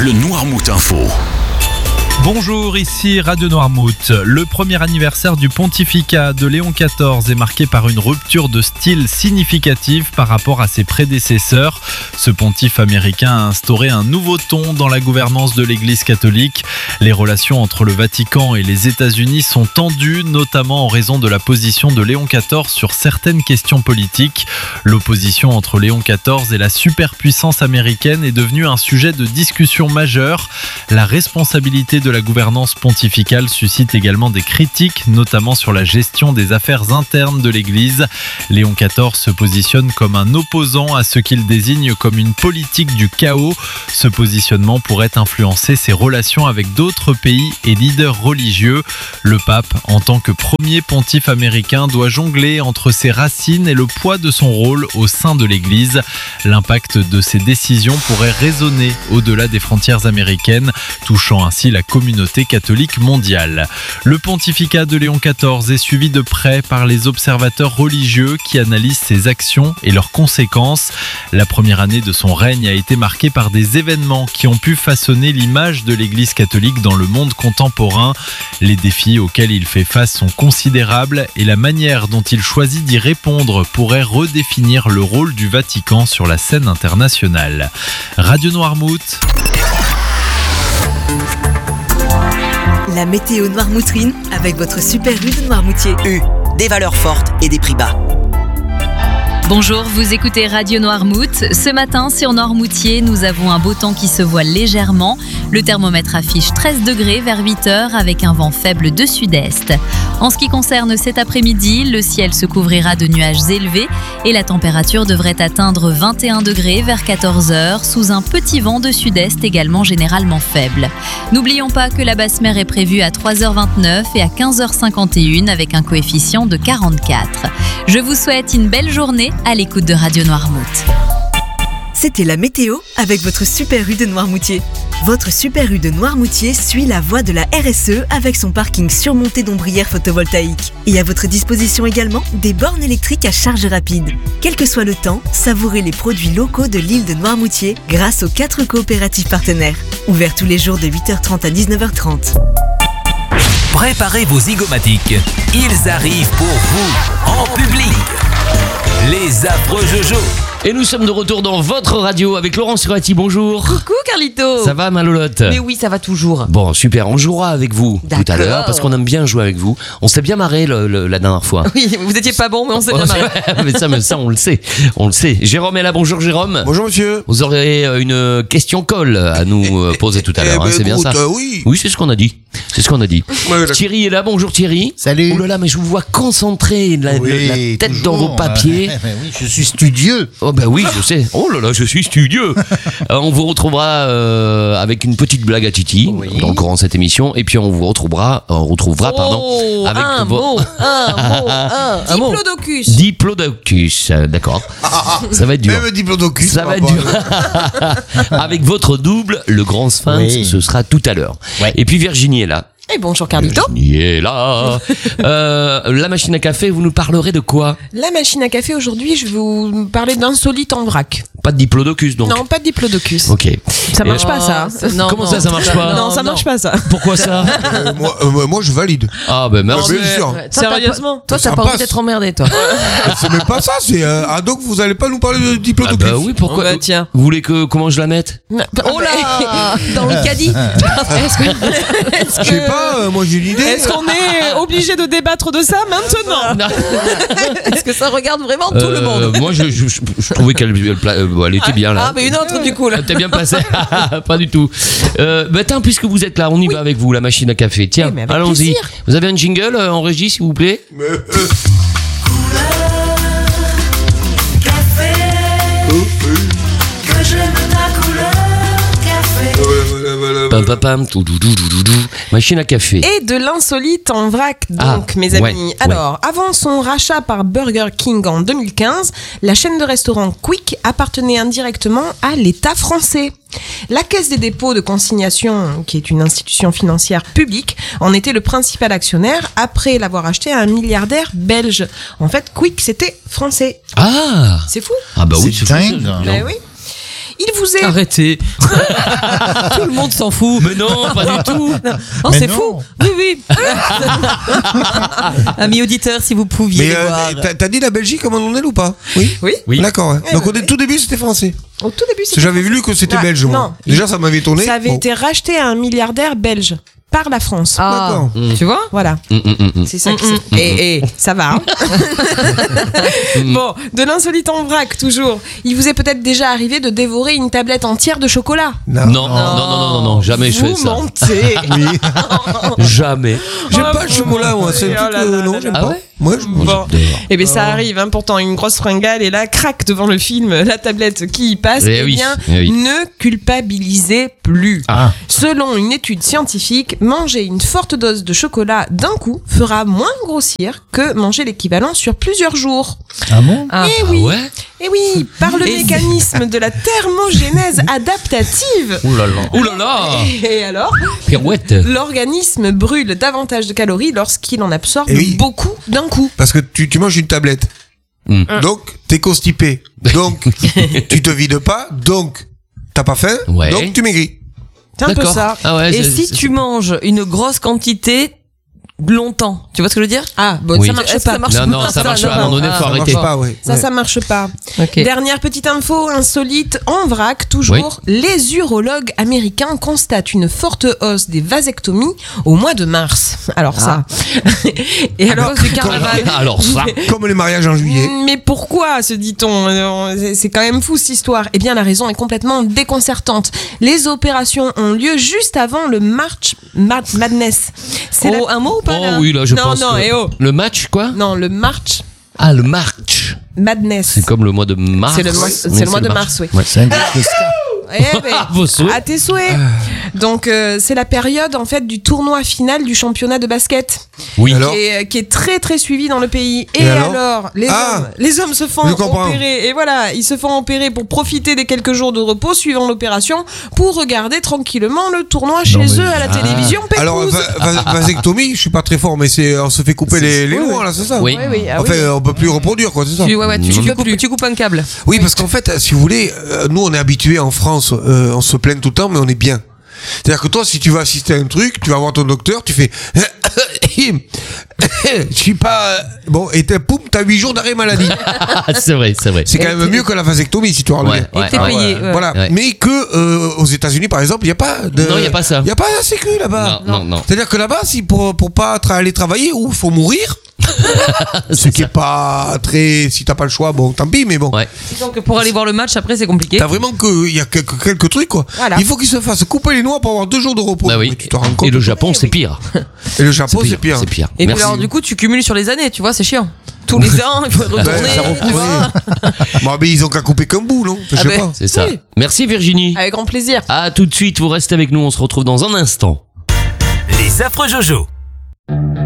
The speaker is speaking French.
le Noirmout Info. Bonjour, ici Radio Noirmout. Le premier anniversaire du pontificat de Léon XIV est marqué par une rupture de style significative par rapport à ses prédécesseurs. Ce pontife américain a instauré un nouveau ton dans la gouvernance de l'Église catholique. Les relations entre le Vatican et les États-Unis sont tendues, notamment en raison de la position de Léon XIV sur certaines questions politiques. L'opposition entre Léon XIV et la superpuissance américaine est devenue un sujet de discussion majeur. La responsabilité de la gouvernance pontificale suscite également des critiques, notamment sur la gestion des affaires internes de l'Église. Léon XIV se positionne comme un opposant à ce qu'il désigne comme une politique du chaos. Ce positionnement pourrait influencer ses relations avec d'autres pays et leaders religieux. Le pape, en tant que premier pontife américain, doit jongler entre ses racines et le poids de son rôle au sein de l'Église. L'impact de ses décisions pourrait résonner au-delà des frontières américaines, touchant ainsi la communauté catholique mondiale. Le pontificat de Léon XIV est suivi de près par les observateurs religieux qui analysent ses actions et leurs conséquences. La première année de son règne a été marquée par des événements qui ont pu façonner l'image de l'Église catholique dans le monde contemporain. Les défis auxquels il fait face sont considérables et la manière dont il choisit d'y répondre pourrait redéfinir le rôle du Vatican sur la scène internationale. Radio Noirmout. La météo noirmoutrine avec votre super U de Noirmoutier. U, des valeurs fortes et des prix bas. Bonjour, vous écoutez Radio Noirmout. Ce matin, sur Noirmoutier, nous avons un beau temps qui se voile légèrement. Le thermomètre affiche 13 degrés vers 8h avec un vent faible de sud-est. En ce qui concerne cet après-midi, le ciel se couvrira de nuages élevés et la température devrait atteindre 21 degrés vers 14h sous un petit vent de sud-est également généralement faible. N'oublions pas que la basse mer est prévue à 3h29 et à 15h51 avec un coefficient de 44. Je vous souhaite une belle journée à l'écoute de Radio Noirmout. C'était la météo avec votre super U de Noirmoutier. Votre super U de Noirmoutier suit la voie de la RSE avec son parking surmonté d'ombrières photovoltaïques. Et à votre disposition également des bornes électriques à charge rapide. Quel que soit le temps, savourez les produits locaux de l'île de Noirmoutier grâce aux 4 coopératives partenaires. Ouverts tous les jours de 8h30 à 19h30. Préparez vos zygomatiques. Ils arrivent pour vous, en public. Les affreux Jojo. Et nous sommes de retour dans votre radio avec Laurence Surati, bonjour. Coucou Carlito. Ça va Malolotte? Mais oui, ça va toujours. Bon, super, on jouera avec vous tout à l'heure parce qu'on aime bien jouer avec vous. On s'est bien marré la dernière fois. Oui, vous étiez pas bon, mais on s'est bien marré. mais ça, on le sait. Jérôme est là, bonjour Jérôme. Bonjour monsieur. Vous aurez une question colle à nous poser tout à l'heure, c'est bien ça? Oui. Oui, c'est ce qu'on a dit. Ouais, Thierry est là, bonjour Thierry. Salut. Oh là là, mais je vous vois concentré, la tête toujours dans vos papiers. Oui, je suis studieux. Oh ben oui, je sais. Oh là là, je suis studieux. On vous retrouvera avec une petite blague à Titi dans le courant de cette émission, et puis on vous retrouvera, avec un mot. Diplodocus. Diplodocus, d'accord. Ça va être dur. Même Diplodocus. Ça va être dur. Avec votre double, le grand sphinx, ce sera tout à l'heure. Ouais. Et puis Virginie est là. Et bonjour Carlito. Virginie est là. La machine à café, vous nous parlerez de quoi? La machine à café, aujourd'hui, je vais vous parler d'insolite en vrac. Pas de diplodocus donc? Non, pas de diplodocus. Ok. Ça marche pas ça. Non, comment ça marche pas? Non, ça marche pas ça. Pourquoi ça? Moi je valide. Ah ben merci. Bien sûr. Sérieusement? Toi t'as pas envie d'être emmerdé toi. C'est même pas ça, c'est donc vous allez pas nous parler de diplodocus. Ah bah oui, pourquoi? Bah, tiens. Vous voulez comment je la mette? Oh là. Dans le caddie. Je sais pas, moi j'ai une idée. Est-ce qu'on est obligé de débattre de ça maintenant? Est-ce que ça regarde vraiment tout le monde? Moi je trouvais qu'elle était bien là. Ah mais une autre du coup là. T'es bien placé. Pas du tout. Tiens, puisque vous êtes là, on y va avec vous, la machine à café. Tiens, allons-y. Vous avez un jingle en régie s'il vous plaît? Machine à café. Et de l'insolite en vrac, donc, mes amis. Alors, avant son rachat par Burger King en 2015, la chaîne de restaurants Quick appartenait indirectement à l'État français. La Caisse des dépôts de consignation, qui est une institution financière publique, en était le principal actionnaire après l'avoir acheté à un milliardaire belge. En fait, Quick, c'était français. Ah! C'est fou. Ah bah oui, c'est dingue. Ben oui. Il vous est... Arrêtez. Tout le monde s'en fout. Mais non, pas du tout. Oh, c'est fou. Oui. Amis auditeurs, si vous pouviez Mais les voir. t'as dit la Belgique comme on en est ou pas? Oui. D'accord. Ouais. Donc au tout début c'était français. Au tout début, Parce que j'avais vu que c'était belge, moi. Non. Déjà, ça m'avait étonné. Ça avait été racheté à un milliardaire belge par la France. D'accord. Tu vois? Voilà. C'est ça qui Et ça va. Hein. Bon, de l'insolite en vrac, toujours. Il vous est peut-être déjà arrivé de dévorer une tablette entière de chocolat. Non, jamais je fais ça. Vous mentez. Jamais. J'aime pas le chocolat, moi. C'est un truc que non, j'aime pas. Ouais. Moi, Bon. Eh bien, ça arrive, hein, pourtant, une grosse fringale, et là, craque devant le film, la tablette qui y passe, ne culpabilisez plus. Selon une étude scientifique, manger une forte dose de chocolat d'un coup fera moins grossir que manger l'équivalent sur plusieurs jours. Ah bon? Eh oui. Et oui, par le mécanisme de la thermogénèse adaptative. Ouh là là. Et alors, Pirouette. l'organisme brûle davantage de calories lorsqu'il en absorbe beaucoup d'un coup. Parce que tu manges une tablette. Donc, t'es constipé. Donc, tu te vides pas. Donc, t'as pas faim. Ouais. Donc, tu maigris. C'est un peu ça. Ah ouais, Et si tu manges une grosse quantité longtemps, tu vois ce que je veux dire? Ah, bon, Oui. ça marche pas. Non, ça marche pas. À un moment donné, faut Ça arrêter. marche pas, ouais. Ça marche pas. Ok. Dernière petite info insolite en vrac, toujours. Les urologues américains constatent une forte hausse des vasectomies au mois de mars. Alors ça. Et alors, du carnaval. Alors ça. Comme les mariages en juillet. Mais pourquoi, se dit-on? C'est quand même fou cette histoire. Eh bien, la raison est complètement déconcertante. Les opérations ont lieu juste avant le March Madness. C'est Un mot ou pas? Oh oui, là, je pense. Non, que- Le match, quoi? Non, le March Ah, le March. Madness. C'est comme le mois de mars. C'est le mois de mars, oui. C'est un groupe de ska. Eh ben, Vos souhaits. à tes souhaits. Donc c'est la période en fait du tournoi final du championnat de basket. Oui. Alors qui est très très suivi dans le pays. Et alors les hommes se font Je comprends. opérer. Et voilà, ils se font opérer pour profiter des quelques jours de repos suivant l'opération pour regarder tranquillement le tournoi chez eux à la télévision. Alors, vasectomie, je suis pas très fort, mais on se fait couper les noix, là, c'est ça? Oui. Enfin, on peut plus reproduire, quoi, c'est ça? Tu coupes un câble. Oui, parce qu'en fait, si vous voulez, nous, on est habitués en France, on se plaint tout le temps, mais on est bien. C'est-à-dire que toi, si tu vas assister à un truc, tu vas voir ton docteur, tu fais je suis pas bon, et poum, t'as 8 jours d'arrêt maladie. C'est vrai. C'est quand même mieux que la vasectomie si tu as enlevé. Et t'es payé. Ouais. Voilà. Ouais. Mais que aux États-Unis par exemple, il y a pas de Non, il y a pas ça. Il y a pas la sécu là-bas. Non. C'est-à-dire que là-bas, si pour pas aller travailler ou faut mourir. Ce qui est pas très, si t'as pas le choix, bon, tant pis, mais bon. Ouais. Donc pour aller voir le match après, c'est compliqué. T'as vraiment il y a quelques trucs, quoi. Voilà. Il faut qu'ils se fassent couper les noix pour avoir 2 jours de repos. Bah oui. Mais tu te rends compte. Et le Japon, c'est pire. Et le Japon, c'est pire. C'est pire. Et puis Merci. alors du coup, tu cumules sur les années, tu vois, c'est chiant. Tous les ans, il faut retourner. Ça reprend, tu vois. Bon, mais ils ont qu'à couper qu'un bout, non? Je sais pas. C'est ça. Oui. Merci Virginie. Avec grand plaisir. À tout de suite, vous restez avec nous, on se retrouve dans un instant. Les affreux Jojo.